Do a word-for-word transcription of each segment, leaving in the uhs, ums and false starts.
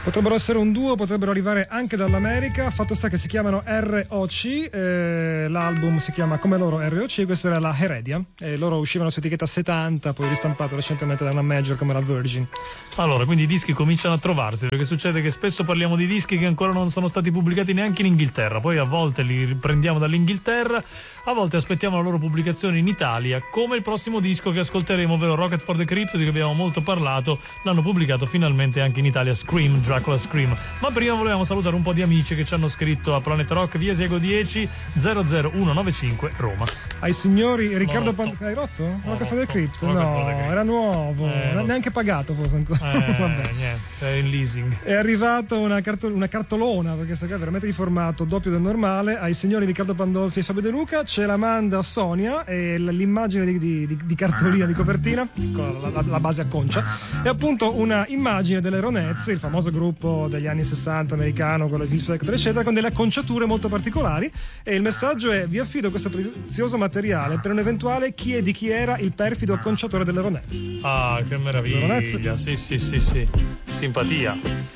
Potrebbero essere un duo, potrebbero arrivare anche dall'America. Fatto sta che si chiamano R O C, eh, l'album si chiama come loro R O C, questa era la Heredia, e loro uscivano su etichetta settanta, poi ristampato recentemente da una major come la Virgin. Allora, quindi i dischi cominciano a trovarsi, perché succede che spesso parliamo di dischi che ancora non sono stati pubblicati neanche in Inghilterra, poi a volte li riprendiamo dall'Inghilterra, a volte aspettiamo la loro pubblicazione in Italia, come il prossimo disco che ascolteremo, ovvero Rocket for the Crypt, di cui abbiamo molto parlato. L'hanno pubblicato finalmente anche in Italia, Scream, Dracula Scream. Ma prima volevamo salutare un po' di amici che ci hanno scritto a Planet Rock, via Siego dieci zero zero uno nove cinque Roma. Ai signori Riccardo Pan... Hai rotto? Rocket for the Crypt? No, era nuovo, eh, non neanche pagato forse ancora. Eh, Vabbè. Niente, è in leasing. È arrivata una, cartol- una cartolona, perché sta è veramente di formato doppio del normale. Ai signori Riccardo Pandolfi e Fabio De Luca ce la manda Sonia, e l- l'immagine di, di, di, di cartolina di copertina con la, la, la base a concia è appunto una immagine delle Ronettes, il famoso gruppo degli anni sessanta americano con le Phil Spector eccetera, con delle acconciature molto particolari, e il messaggio è: vi affido questo prezioso materiale per un eventuale chi è di chi era il perfido acconciatore delle Ronettes. Ah, che meraviglia, sì sì sì sì, simpatia.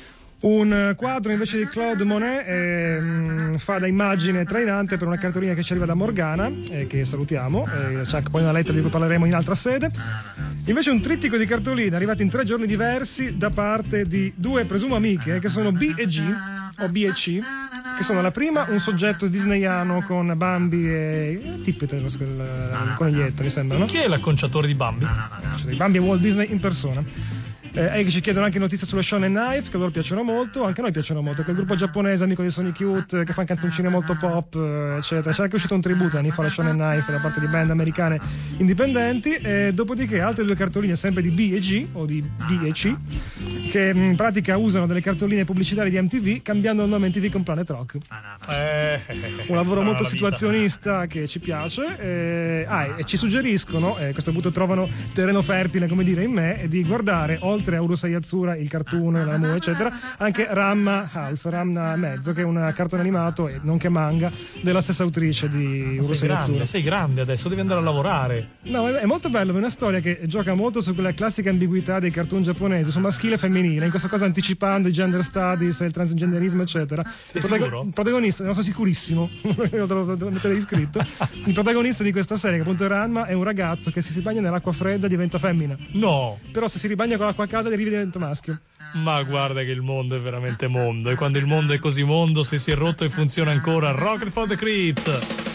Un quadro invece di Claude Monet eh, fa da immagine trainante per una cartolina che ci arriva da Morgana, eh, che salutiamo, eh, c'è anche poi una lettera di cui parleremo in altra sede. Invece un trittico di cartoline arrivati in tre giorni diversi da parte di due presumo amiche, che sono B e G o B e C, che sono la prima un soggetto disneyano con Bambi e Tippet, il coniglietto mi sembra, no? Chi è l'acconciatore di Bambi? Cioè, Bambi e Walt Disney in persona. Eh, e ci chiedono anche notizie sullo Shonen Knife, che loro piacciono molto, anche a noi piacciono molto, quel gruppo giapponese amico di Sonic Youth che fa canzoncine molto pop, eccetera. C'è anche uscito un tributo anni fa allo Shonen Knife da parte di band americane indipendenti, e dopodiché altre due cartoline sempre di B e G o di D e C, che in pratica usano delle cartoline pubblicitarie di M T V cambiando il nome M T V con Planet Rock. Eh, un lavoro molto la situazionista che ci piace. Eh, ah, e ci suggeriscono, e a questo punto trovano terreno fertile, come dire, in me, di guardare oltre a Urusei Yatsura, il cartoon, la mu, eccetera, anche Ramma Half, Ramma Mezzo, che è un cartone animato e nonché manga della stessa autrice di Urusei Yatsura. Sei grande adesso, devi andare a lavorare. No, è, è molto bello, è una storia che gioca molto su quella classica ambiguità dei cartoon giapponesi, su maschile e femminile, in questo caso anticipando i gender studies, il transgenderismo, eccetera. Sei il, protago- sicuro? il protagonista, non sono sicurissimo, lo devo mettere iscritto. Il protagonista di questa serie, che appunto è Ranma, è un ragazzo che se si bagna nell'acqua fredda diventa femmina. No! Però se si ribagna con l'acqua calda diventa maschio. Ma guarda che il mondo è veramente mondo, e quando il mondo è così mondo, se si è rotto e funziona ancora, Rocket for the Crypt!